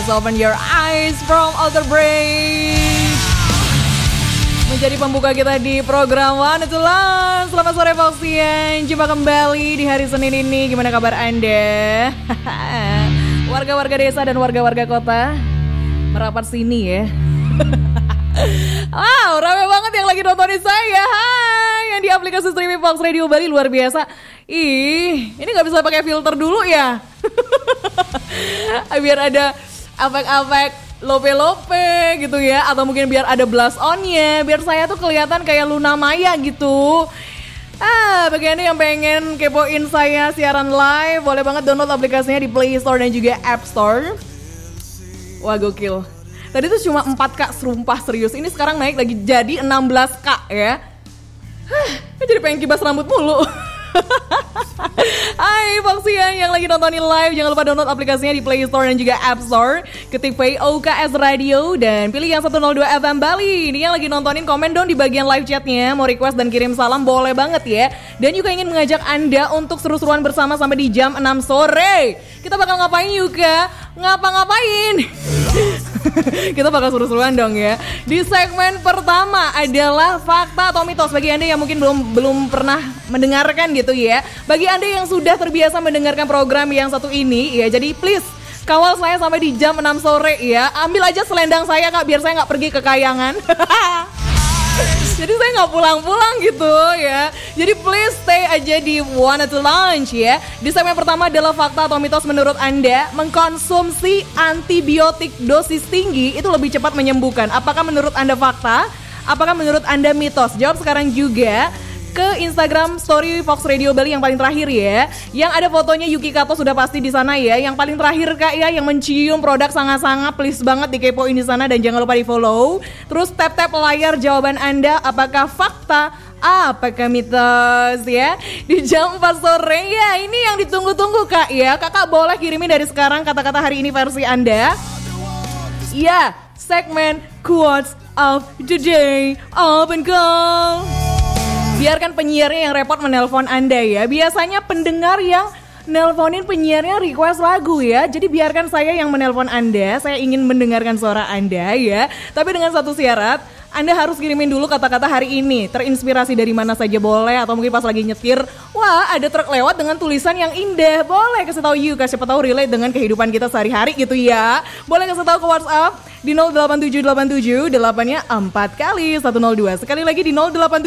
Let's open your eyes from outer bridge. Menjadi pembuka kita di program One to Lunch. Selamat sore Foxian. Jumpa kembali di hari Senin ini. Gimana kabar Anda? Warga-warga desa dan warga-warga kota merapat sini ya. Wow, rame banget yang lagi nontonin saya. Hai, yang di aplikasi streaming Fox Radio Bali luar biasa. Ih, ini gak bisa pakai filter dulu ya. Biar ada efek-efek lope-lope gitu ya. Atau mungkin biar ada blush on-nya, biar saya tuh kelihatan kayak Luna Maya gitu. Bagi Anda yang pengen kepoin saya siaran live, boleh banget download aplikasinya di Play Store dan juga App Store. Wah, gokil. Tadi tuh cuma 4K, serumpah serius. Ini sekarang naik lagi jadi 16K ya. Jadi pengen kibas rambut mulu. Hai Foxian yang lagi nontonin live, jangan lupa download aplikasinya di Play Store dan juga App Store. Ketik POKS Radio dan pilih yang 102 FM Bali. Ini yang lagi nontonin, komen dong di bagian live chatnya. Mau request dan kirim salam boleh banget ya. Dan juga ingin mengajak Anda untuk seru-seruan bersama sampai di jam 6 sore. Kita bakal ngapain Yuka? Ngapa-ngapain? Kita bakal seru-seruan dong ya. Di segmen pertama adalah fakta atau mitos. Bagi Anda yang mungkin belum pernah mendengarkan gitu ya. Bagi Anda yang sudah terbiasa mendengarkan program yang satu ini ya, jadi please kawal saya sampai di jam 6 sore ya. Ambil aja selendang saya Kak, biar saya gak pergi ke kayangan. Jadi saya gak pulang-pulang gitu ya. Jadi please stay aja di One to Lunch ya. Di segmen pertama adalah fakta atau mitos. Menurut Anda mengkonsumsi antibiotik dosis tinggi itu lebih cepat menyembuhkan? Apakah menurut Anda fakta? Apakah menurut Anda mitos? Jawab sekarang juga ke Instagram story Fox Radio Bali yang paling terakhir ya. Yang ada fotonya Yuki Kato sudah pasti di sana ya. Yang paling terakhir Kak ya, yang mencium produk sangat-sangat, please banget dikepoin di sana dan jangan lupa di-follow. Terus tap-tap layar jawaban Anda, apakah fakta, apakah mitos ya. Di jam 4 sore ya, ini yang ditunggu-tunggu Kak ya. Kakak boleh kirimin dari sekarang kata-kata hari ini versi Anda. Ya, segmen Quotes of the Day, Open Call. Biarkan penyiarnya yang repot menelpon Anda ya. Biasanya pendengar yang nelponin penyiarnya request lagu ya. Jadi biarkan saya yang menelpon Anda. Saya ingin mendengarkan suara Anda ya. Tapi dengan satu syarat, Anda harus kirimin dulu kata-kata hari ini. Terinspirasi dari mana saja boleh. Atau mungkin pas lagi nyetir, wah ada truk lewat dengan tulisan yang indah. Boleh kasih tahu Yuka, siapa tahu relate dengan kehidupan kita sehari-hari gitu ya. Boleh kasih tahu ke WhatsApp di 08787 8-nya 4 kali 102. Sekali lagi di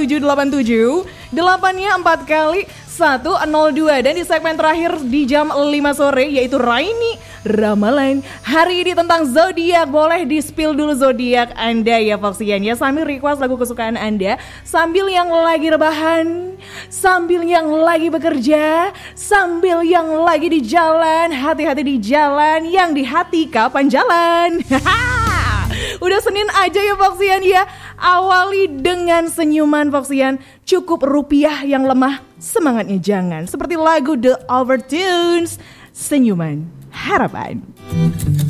08787 8-nya 4 kali 102. Dan di segmen terakhir di jam 5 sore yaitu Raini Ramalan hari ini tentang zodiak. Boleh di-spill dulu zodiak Anda ya Foxian ya, sambil request lagu kesukaan Anda, sambil yang lagi rebahan, sambil yang lagi bekerja, sambil yang lagi di jalan. Hati-hati di jalan, yang di hati kapan jalan. Udah Senin aja ya Foxian ya. Awali dengan senyuman Foxian. Cukup rupiah yang lemah, semangatnya jangan. Seperti lagu The Overtones, Senyuman Harapan.